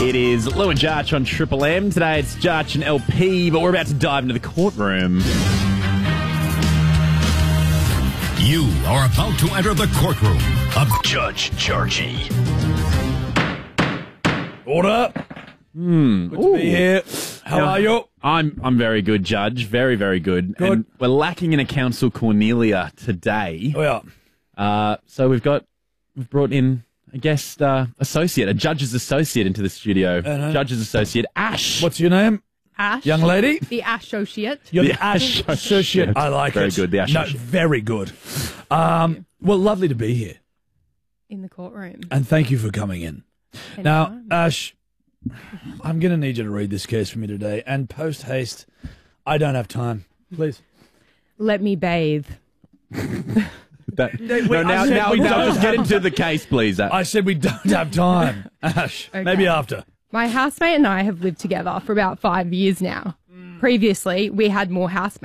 It is Lou and Jarch on Triple M. Today it's Jarch and LP, but we're about to dive into the courtroom. You are about to enter the courtroom of Judge Jarchy. Order. Good to be here. How are you? I'm very good, Judge. Very, very good. Good. And we're lacking in a counsel Cornelia today. Oh, yeah. So we've brought in a guest associate, a judge's associate into the studio. Judge's associate, Ash. What's your name? Ash. Young lady? The associate. You're The the Ash associate. I like Very it. good, the Ash No, associate. very good. Well, lovely to be here. In the courtroom. And thank you for coming in. Now, Ash, I'm going to need you to read this case for me today. And post haste, I don't have time. Please. Let me bathe. Now just get into the case, please. I said we don't have time, Ash. Okay. Maybe after. My housemate and I have lived together for about 5 years now. Previously, we had more housemates.